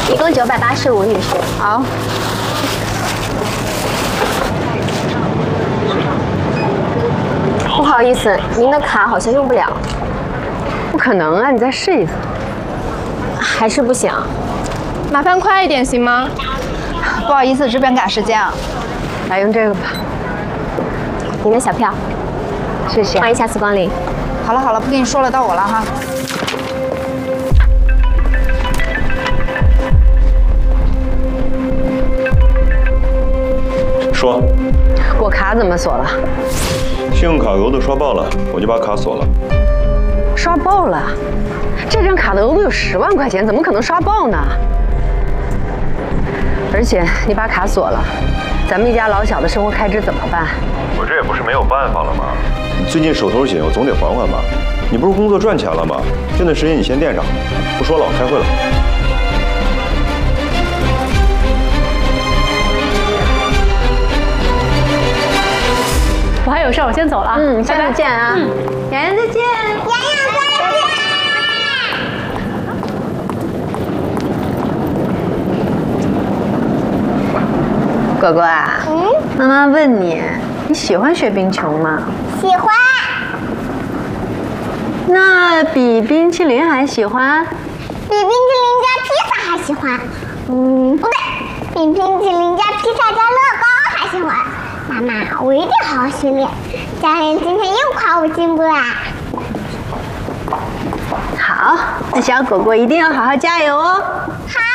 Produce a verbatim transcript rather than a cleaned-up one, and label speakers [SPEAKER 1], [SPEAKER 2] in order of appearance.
[SPEAKER 1] 一共九百八十五，女士。
[SPEAKER 2] 好。
[SPEAKER 1] 不好意思，您的卡好像用不了。
[SPEAKER 2] 不可能啊！你再试一次。
[SPEAKER 1] 还是不行。
[SPEAKER 3] 麻烦快一点行吗？
[SPEAKER 4] 不好意思，这边赶时间啊。
[SPEAKER 2] 来用这个吧。
[SPEAKER 1] 您的小票。
[SPEAKER 2] 谢谢。
[SPEAKER 1] 欢迎下次光临。
[SPEAKER 4] 好了好了，不跟你说了，到我了哈。
[SPEAKER 5] 说，
[SPEAKER 2] 我卡怎么锁了？
[SPEAKER 5] 信用卡额度刷爆了，我就把卡锁了。
[SPEAKER 2] 刷爆了？这张卡的额度有十万块钱，怎么可能刷爆呢？而且你把卡锁了，咱们一家老小的生活开支怎么办？
[SPEAKER 5] 我这也不是没有办法了吗？最近手头紧，我总得还还吧。你不是工作赚钱了吗？这段时间你先垫上。不说了，我开会了。
[SPEAKER 3] 我还有事，我先走了。
[SPEAKER 2] 嗯，下次见啊！嗯，洋洋再见。
[SPEAKER 6] 洋洋再见。
[SPEAKER 2] 果果啊，嗯，妈妈问你，你喜欢雪冰球吗？
[SPEAKER 6] 喜欢。
[SPEAKER 2] 那比冰淇淋还喜欢？
[SPEAKER 6] 比冰淇淋加披萨还喜欢。嗯，不对，比冰淇淋加披萨加乐高还喜欢。 妈妈，我一定好好训练。家人今天又夸我进步啦。
[SPEAKER 2] 好，那小果果一定要好好加油哦。
[SPEAKER 6] 好。